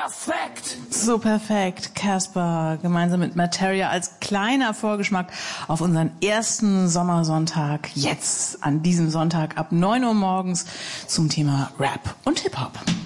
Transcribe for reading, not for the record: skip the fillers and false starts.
perfekt! So perfekt, Casper, gemeinsam mit Materia als kleiner Vorgeschmack auf unseren ersten Sommersonntag, jetzt an diesem Sonntag ab 9 Uhr morgens zum Thema Rap und Hip-Hop.